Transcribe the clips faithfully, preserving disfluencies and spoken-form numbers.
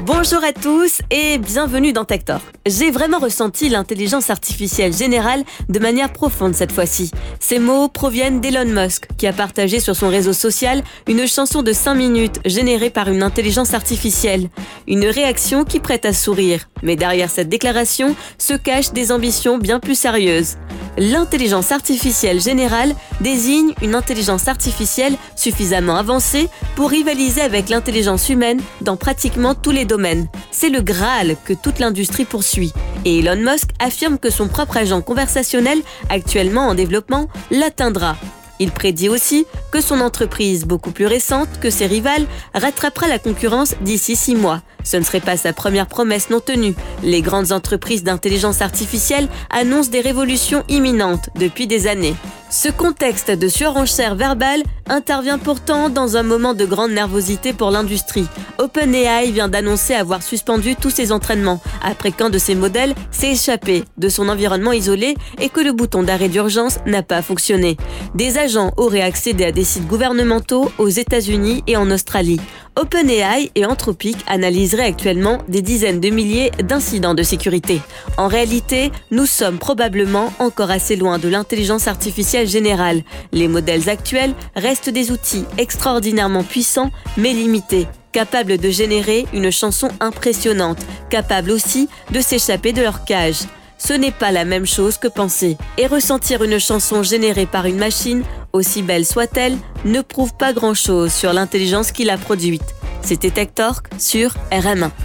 Bonjour à tous et bienvenue dans Tech Talk. J'ai vraiment ressenti l'intelligence artificielle générale de manière profonde cette fois-ci. Ces mots proviennent d'Elon Musk, qui a partagé sur son réseau social une chanson de cinq minutes générée par une intelligence artificielle. Une réaction qui prête à sourire. Mais derrière cette déclaration se cachent des ambitions bien plus sérieuses. L'intelligence artificielle générale désigne une intelligence artificielle suffisamment avancée pour rivaliser avec l'intelligence humaine dans pratiquement tous les domaines. C'est le Graal que toute l'industrie poursuit. Et Elon Musk affirme que son propre agent conversationnel, actuellement en développement, l'atteindra. Il prédit aussi que son entreprise, beaucoup plus récente que ses rivales, rattrapera la concurrence d'ici six mois. Ce ne serait pas sa première promesse non tenue. Les grandes entreprises d'intelligence artificielle annoncent des révolutions imminentes depuis des années. Ce contexte de surenchère verbale intervient pourtant dans un moment de grande nervosité pour l'industrie. OpenAI vient d'annoncer avoir suspendu tous ses entraînements après qu'un de ses modèles s'est échappé de son environnement isolé et que le bouton d'arrêt d'urgence n'a pas fonctionné. Des agents auraient accédé à des sites gouvernementaux aux États-Unis et en Australie. OpenAI et Anthropic analyseraient actuellement des dizaines de milliers d'incidents de sécurité. En réalité, nous sommes probablement encore assez loin de l'intelligence artificielle générale. Les modèles actuels restent des outils extraordinairement puissants mais limités, capables de générer une chanson impressionnante, capables aussi de s'échapper de leur cage. Ce n'est pas la même chose que penser. Et ressentir une chanson générée par une machine, aussi belle soit-elle, ne prouve pas grand-chose sur l'intelligence qui l'a produite. C'était Tech Talk sur R M un.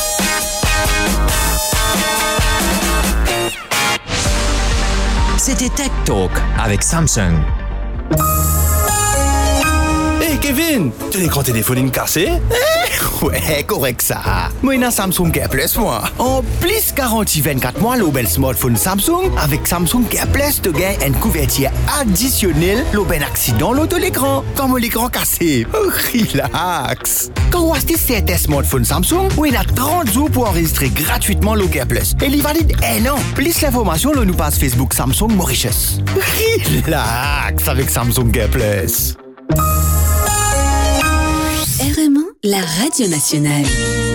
C'était Tech Talk avec Samsung. Hey Kevin, tu as l'écran téléphonique cassé? Ouais, correct ça. Moi, j'ai un Samsung Care Plus, moi. En plus, garantie vingt-quatre mois, le bel smartphone Samsung. Avec Samsung Care Plus, tu gagnes une couverture additionnelle, le bel accident, l'auto l'écran. Comme l'écran cassé. Oh, relax. Quand vous achetez certains smartphones Samsung, il y a trente jours pour enregistrer gratuitement le Care Plus. Et il valide un an. Plus l'information, le nous passe Facebook Samsung Mauritius. Relax avec Samsung Care Plus. R M un, la radio nationale.